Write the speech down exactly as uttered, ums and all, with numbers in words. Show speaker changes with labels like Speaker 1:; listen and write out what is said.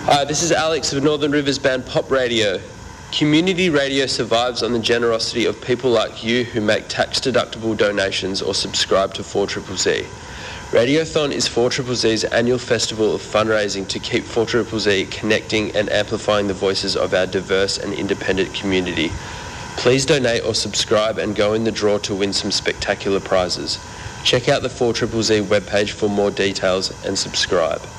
Speaker 1: Hi, this is Alex of Northern Rivers Band Pop Radio. Community radio survives on the generosity of people like you who make tax-deductible donations or subscribe to four Z Z Z. Radiothon is four Z Z Z's annual festival of fundraising to keep four Z Z Z connecting and amplifying the voices of our diverse and independent community. Please donate or subscribe and go in the draw to win some spectacular prizes. Check out the four Z Z Z webpage for more details and subscribe.